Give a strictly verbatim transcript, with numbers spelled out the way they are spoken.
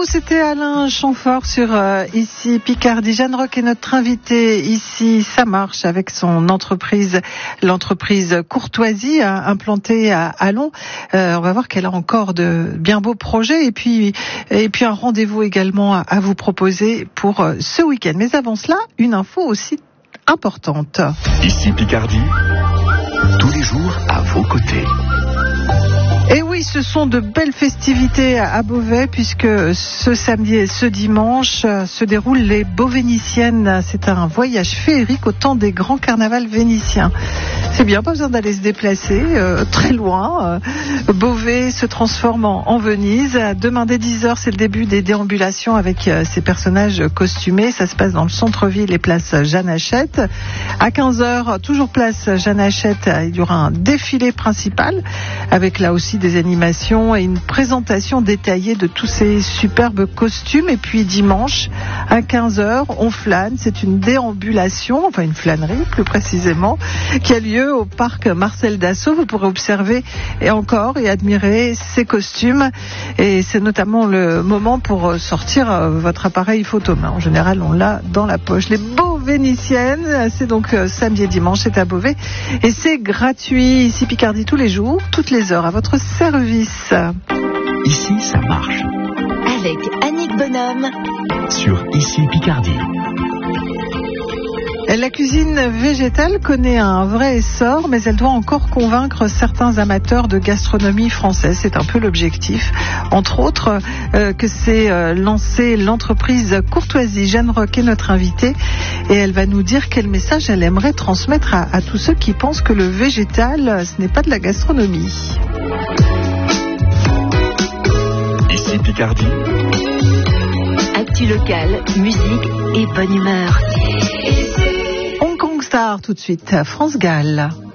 c'était Alain Chamfort sur euh, Ici Picardie. Jeanne Roch est notre invitée ici. Ça marche avec son entreprise, l'entreprise Courtoisie, hein, implantée à Allons. Euh, on va voir qu'elle a encore de bien beaux projets et puis et puis un rendez-vous également à, à vous proposer pour euh, ce week-end. Mais avant cela, une info aussi importante. Ici Picardie, tous les jours à vos côtés. Et oui, ce sont de belles festivités à Beauvais puisque ce samedi et ce dimanche se déroulent les Beauvénitiennes. C'est un voyage féerique au temps des grands carnavals vénitiens. C'est bien, pas besoin d'aller se déplacer euh, très loin. Euh, Beauvais se transforme en, en Venise. Demain dès dix heures, c'est le début des déambulations avec euh, ces personnages costumés. Ça se passe dans le centre-ville et place Jeanne Hachette. À quinze heures, toujours place Jeanne Hachette, il y aura un défilé principal avec là aussi des animations et une présentation détaillée de tous ces superbes costumes. Et puis dimanche, à quinze heures, on flâne. C'est une déambulation, enfin une flânerie plus précisément, qui a lieu au parc Marcel Dassault. Vous pourrez observer et encore et admirer ces costumes. Et c'est notamment le moment pour sortir votre appareil photo. En général, on l'a dans la poche. Les Beauvénitiennes, c'est donc samedi et dimanche, c'est à Beauvais. Et c'est gratuit. Ici Picardie tous les jours, toutes les heures, à votre service. Ici, ça marche. Avec Annick Bonhomme. Sur Ici Picardie. La cuisine végétale connaît un vrai essor, mais elle doit encore convaincre certains amateurs de gastronomie française. C'est un peu l'objectif. Entre autres, euh, que c'est euh, lancé l'entreprise Courtoisie. Jeanne Roch est notre invitée et elle va nous dire quel message elle aimerait transmettre à, à tous ceux qui pensent que le végétal, ce n'est pas de la gastronomie. Ici Picardie. Actu locale, musique et bonne humeur. Hong Kong Star tout de suite, France Gall.